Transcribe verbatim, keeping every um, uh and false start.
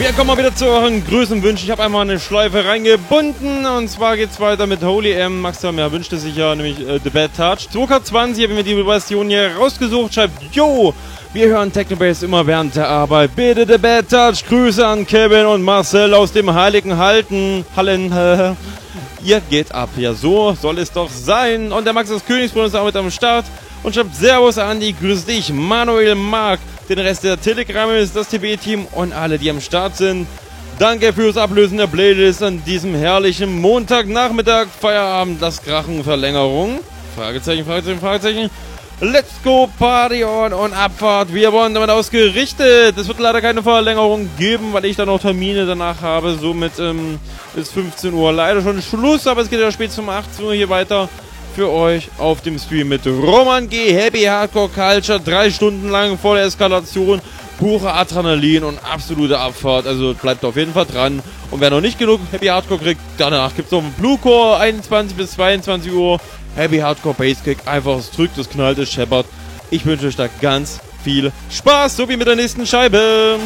Wir kommen mal wieder zu euren Grüßen und Wünschen. Ich habe einmal eine Schleife reingebunden und zwar geht's weiter mit Holy M. Max ja, wünschte sich ja nämlich äh, The Bad Touch. zwei K zwanzig habe ich mir die Version hier rausgesucht. Schreibt, yo, wir hören Technobase immer während der Arbeit. Bitte The Bad Touch. Grüße an Kevin und Marcel aus dem Heiligen Halten. Hallen, äh, ihr geht ab. Ja, so soll es doch sein. Und der Max des Königsbrunnen ist auch mit am Start. Und schreibt Servus Andi, grüß dich, Manuel, Marc, den Rest der Telegramme, das T B-Team und alle, die am Start sind. Danke fürs Ablösen der Playlist an diesem herrlichen Montagnachmittag, Feierabend, das Krachen, Verlängerung. Fragezeichen, Fragezeichen, Fragezeichen. Let's go, Party on und Abfahrt. Wir wurden damit ausgerichtet. Es wird leider keine Verlängerung geben, weil ich dann noch Termine danach habe. Somit ähm, ist fünfzehn Uhr leider schon Schluss, aber es geht ja spät zum achtzehn Uhr hier weiter. Für euch auf dem Stream mit Roman G, Happy Hardcore Culture, drei Stunden lang volle Eskalation, pure Adrenalin und absolute Abfahrt, also bleibt auf jeden Fall dran. Und wer noch nicht genug Happy Hardcore kriegt, danach gibt es noch einen Blue Core, einundzwanzig bis zweiundzwanzig Uhr, Happy Hardcore Basskick, einfach es drückt, es knallt, es scheppert. Ich wünsche euch da ganz viel Spaß, so wie mit der nächsten Scheibe.